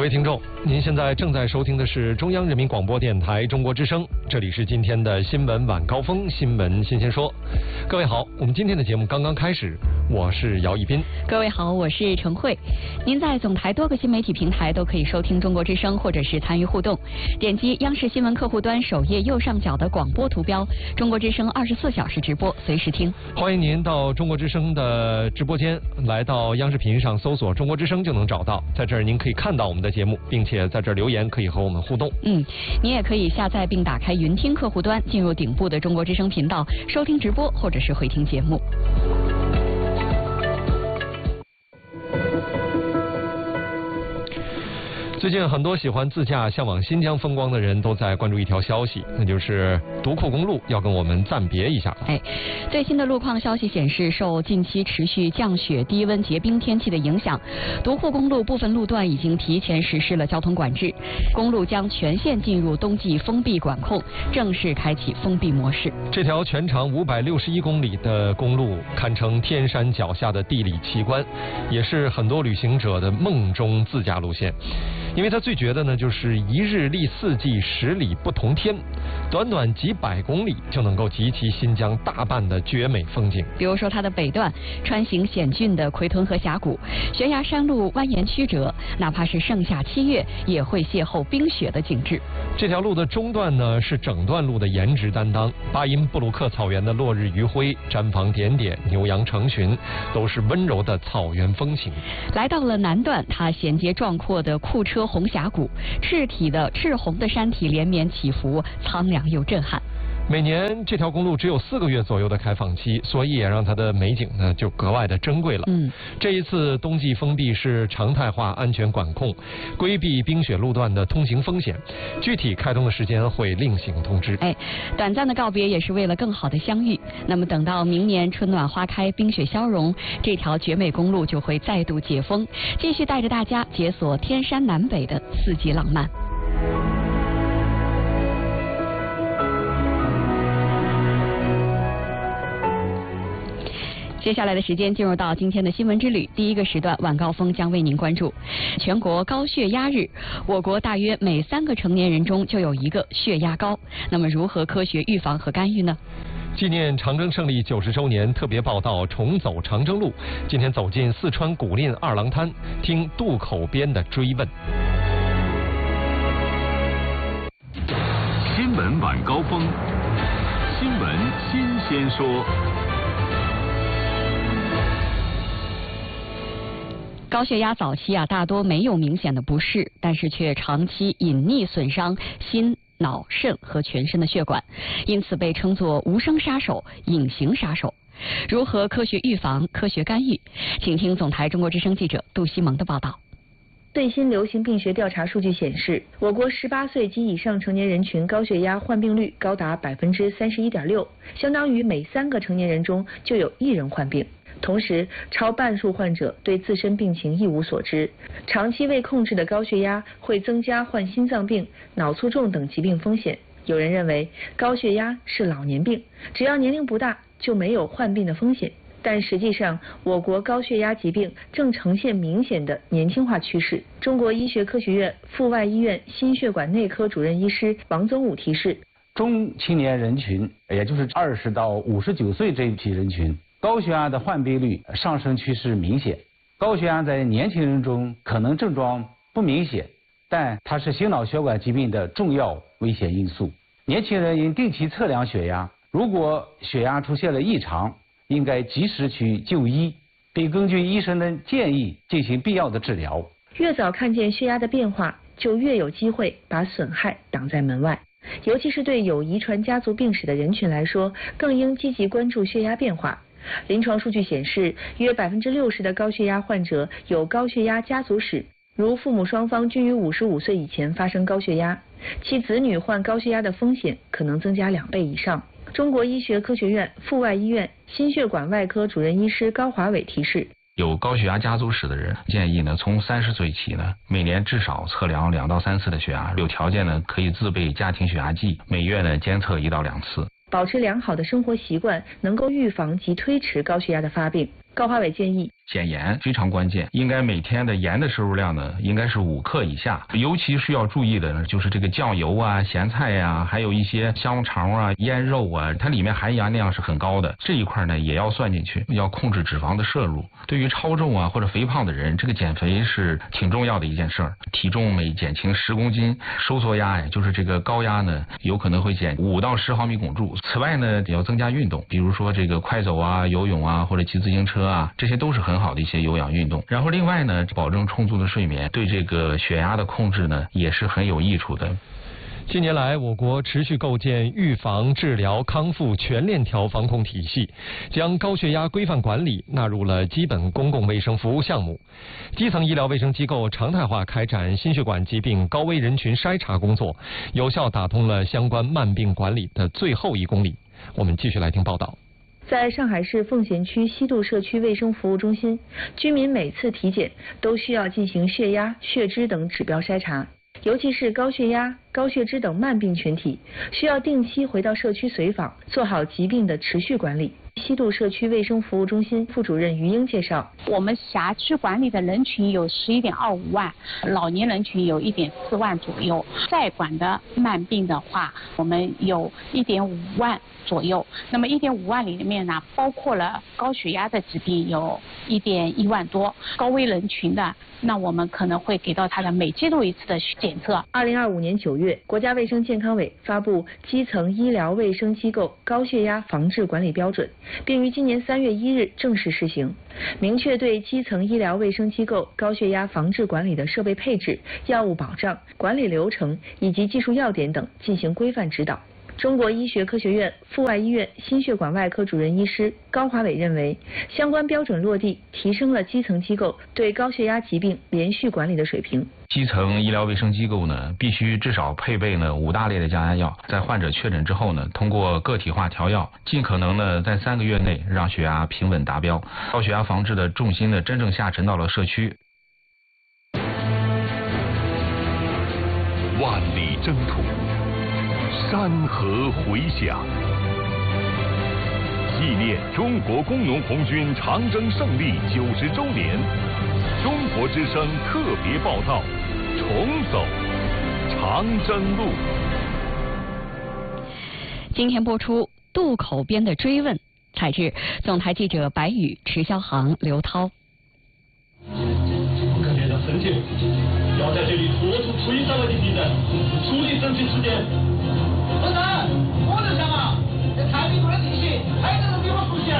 位听众，您现在正在收听的是中央人民广播电台中国之声，这里是今天的新闻晚高峰，新闻新鲜说。各位好，我们今天的节目刚刚开始，我是姚一斌。 各位好，我是陈慧。您在总台多个新媒体平台都可以收听中国之声，或者是参与互动。点击央视新闻客户端首页右上角的广播图标，中国之声24小时直播，随时听。 欢迎您到中国之声的直播间，来到央视频上搜索中国之声就能找到，在这儿您可以看到我们的节目，并且在这儿留言，可以和我们互动。 您也可以下载并打开云听客户端，进入顶部的中国之声频道，收听直播或者是回听节目。 最近很多喜欢自驾向往新疆风光的人都在关注一条消息，那就是独库公路要跟我们暂别一下了。 最新的路况消息显示，受近期持续降雪、低温、结冰天气的影响，独库公路部分路段已经提前实施了交通管制，公路将全线进入冬季封闭管控，正式开启封闭模式。 这条全长561公里的公路堪称天山脚下的地理奇观，也是很多旅行者的梦中自驾路线。因为它最绝的呢，就是一日历4季10里不同天，短短几百公里就能够集齐新疆大半的绝美风景。 比如说它的北段穿行险峻的奎屯河峡谷，悬崖山路蜿蜒曲折，哪怕是盛夏7月也会邂逅冰雪的景致。 这条路的中段呢，是整段路的颜值担当，巴音布鲁克草原的落日余晖、毡房点点、牛羊成群，都是温柔的草原风情。 来到了南段，它衔接壮阔的库车红峡谷，赤红的山体连绵起伏，苍凉又震撼。 每年这条公路只有4个月左右的开放期，所以也让它的美景呢就格外的珍贵了。这一次冬季封闭是常态化安全管控，规避冰雪路段的通行风险，具体开通的时间会另行通知。 短暂的告别也是为了更好的相遇。那么等到明年春暖花开，冰雪消融，这条绝美公路就会再度解封，继续带着大家解锁天山南北的4季浪漫。接下来的时间进入到今天的新闻之旅，第一个时段晚高峰将为您关注全国高血压日。我国大约每3个成年人中就有1个血压高，那么如何科学预防和干预呢？ 纪念长征胜利90周年特别报道重走长征路，今天走进四川古蔺二郎滩，听渡口边的追问。 新闻晚高峰，新闻新鲜说。 高血压早期大多没有明显的不适，但是却长期隐匿损伤心、脑、肾和全身的血管，因此被称作无声杀手、隐形杀手。如何科学预防、科学干预？请听总台中国之声记者杜西蒙的报道。 最新流行病学调查数据显示，我国18岁及以上成年人群高血压患病率高达31.6%，相当于每3个成年人中就有1人患病。同时，超半数患者对自身病情一无所知。长期未控制的高血压会增加患心脏病、脑卒中等疾病风险。有人认为高血压是老年病，只要年龄不大就没有患病的风险。但实际上，我国高血压疾病正呈现明显的年轻化趋势。中国医学科学院阜外医院心血管内科主任医师王宗武提示， 中青年人群，也就是20到59岁这一批人群，高血压的患病率上升趋势明显。高血压在年轻人中可能症状不明显，但它是心脑血管疾病的重要危险因素。年轻人应定期测量血压，如果血压出现了异常，应该及时去就医，并根据医生的建议进行必要的治疗。 越早看见血压的变化，就越有机会把损害挡在门外。尤其是对有遗传家族病史的人群来说，更应积极关注血压变化。临床数据显示，约60%的高血压患者有高血压家族史，如父母双方均于55岁以前发生高血压，其子女患高血压的风险可能增加2倍以上。中国医学科学院阜外医院心血管外科主任医师高华伟提示， 有高血压家族史的人，建议呢从30岁起呢，每年至少测量2到3次的血压，有条件呢可以自备家庭血压计，每月呢监测1到2次。 保持良好的生活习惯，能够预防及推迟高血压的发病。高华伟建议， 减盐非常关键，应该每天的盐的摄入量呢，应该是5克以下。尤其需要注意的呢，就是这个酱油啊、咸菜呀，还有一些香肠啊、腌肉啊，它里面含盐量是很高的，这一块呢也要算进去，要控制脂肪的摄入。对于超重啊或者肥胖的人，这个减肥是挺重要的一件事儿。体重每减轻10公斤，收缩压呀，就是这个高压呢，有可能会减5到10毫米汞柱。此外呢，也要增加运动，比如说这个快走啊、游泳啊，或者骑自行车啊，这些都是很好的一些有氧运动。然后另外呢，保证充足的睡眠，对这个血压的控制呢，也是很有益处的。 近年来，我国持续构建预防、治疗、康复全链条防控体系，将高血压规范管理纳入了基本公共卫生服务项目。基层医疗卫生机构常态化开展心血管疾病高危人群筛查工作，有效打通了相关慢病管理的最后1公里。我们继续来听报道。 在上海市奉贤区西渡社区卫生服务中心，居民每次体检都需要进行血压、血脂等指标筛查。尤其是高血压、高血脂等慢病群体，需要定期回到社区随访，做好疾病的持续管理。西渡社区卫生服务中心副主任于英介绍， 我们辖区管理的人群有11.25万，老年人群有1.4万左右，在管的慢病的话，我们有1.5万左右。那么1.5万里面呢，包括了高血压的疾病有1.1万多，高危人群的，那我们可能会给到他的每季度1次的检测。 2025年9月，国家卫生健康委发布基层医疗卫生机构高血压防治管理标准，并于今年3月1日正式施行，明确对基层医疗卫生机构高血压防治管理的设备配置、药物保障、管理流程以及技术要点等进行规范指导。中国医学科学院阜外医院心血管外科主任医师高华伟认为，相关标准落地，提升了基层机构对高血压疾病连续管理的水平。 基层医疗卫生机构呢，必须至少配备呢5大类的降压药，在患者确诊之后呢，通过个体化调药，尽可能呢在3个月内让血压平稳达标。高血压防治的重心呢，真正下沉到了社区。 万里征途，山河回响，纪念中国工农红军长征胜利90周年，中国之声特别报道：重走长征路。 今天播出渡口边的追问，采制总台记者白宇、池霄航、刘涛。 我感觉到生气，要在这里拖出推上来的敌人，处理争取时间。老三，我就想啊，这太平路的地形，还有人比我熟悉。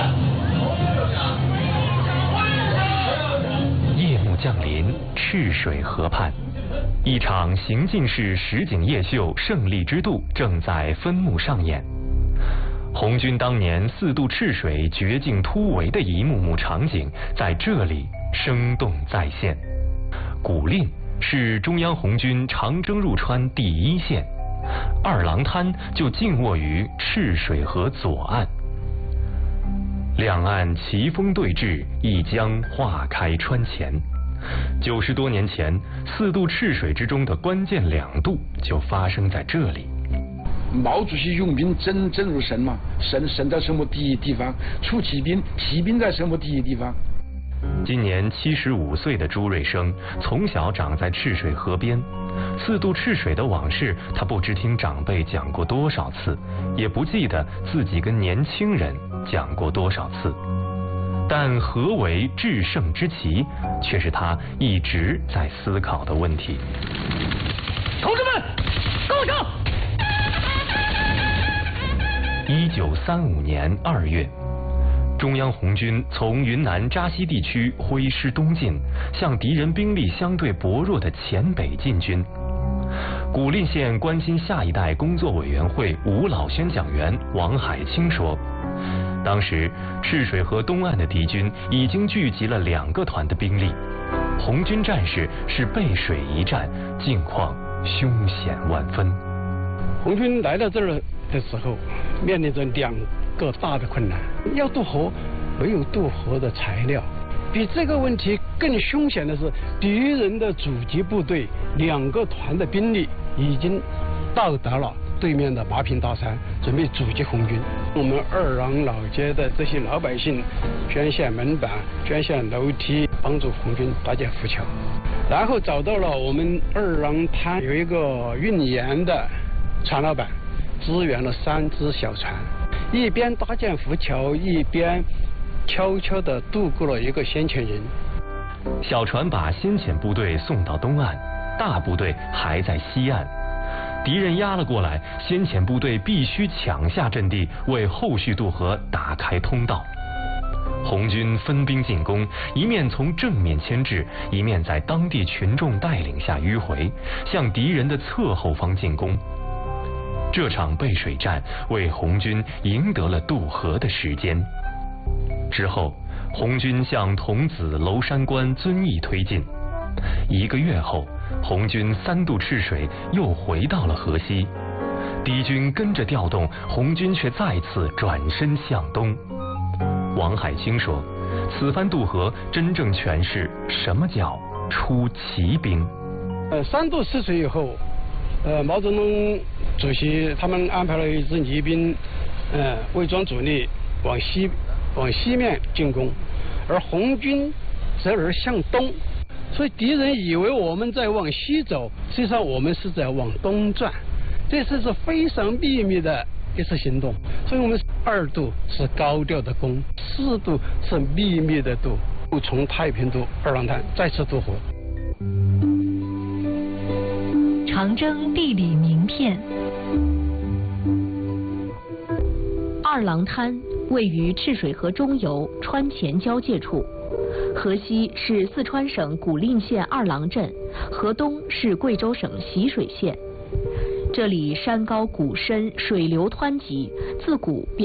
夜幕降临，赤水河畔，一场行进式实景夜秀胜利之渡正在分幕上演。红军当年4渡赤水绝境突围的一幕幕场景在这里生动再现。古蔺是中央红军长征入川第1线，二郎滩就静卧于赤水河左岸，两岸旗风对峙，一江划开川前。90多年前，4渡赤水之中的关键2渡就发生在这里。 毛主席用兵真如神嘛，神在什么第一地方，出骑兵在什么第一地方。 今年75岁的朱瑞生从小长在赤水河边，4渡赤水的往事他不知听长辈讲过多少次，也不记得自己跟年轻人讲过多少次，但何为制胜之旗，却是他一直在思考的问题。 同志们，跟我上 ！1935年2月，中央红军从云南扎西地区挥师东进，向敌人兵力相对薄弱的黔北进军。古蔺县关心下一代工作委员会吴老宣讲员王海清说，当时赤水河东岸的敌军已经聚集了2个团的兵力，红军战士是背水一战，境况凶险万分。 红军来到这儿的时候，面临着2个大的困难：要渡河，没有渡河的材料；比这个问题更凶险的是，敌人的阻击部队2个团的兵力已经到达了对面的麻坪大山，准备阻击红军。我们二郎老街的这些老百姓捐献门板、捐献楼梯，帮助红军搭建浮桥。然后找到了我们二郎滩有一个运盐的船老板，支援了3只小船，一边搭建浮桥，一边悄悄地渡过了一个先遣营。 小船把先遣部队送到东岸，大部队还在西岸。敌人压了过来，先遣部队必须抢下阵地，为后续渡河打开通道。红军分兵进攻，一面从正面牵制，一面在当地群众带领下迂回，向敌人的侧后方进攻。这场背水战为红军赢得了渡河的时间。之后，红军向桐梓、娄山关遵义推进。1个月后，红军3渡赤水，又回到了河西。敌军跟着调动，红军却再次转身向东。王海清说，此番渡河真正诠释什么叫出奇兵。 3渡赤水以后，毛泽东主席他们安排了一支泥兵，伪装主力往西面进攻，而红军则而向东，所以敌人以为我们在往西走，实际上我们是在往东转。这次是非常秘密的一次行动，所以我们2渡是高调的攻，4渡是秘密的渡，从太平渡二郎滩再次渡河。 长征地理名片。二郎滩位于赤水河中游川黔交界处，河西是四川省古蔺县二郎镇，河东是贵州省习水县。这里山高谷深，水流湍急，自古便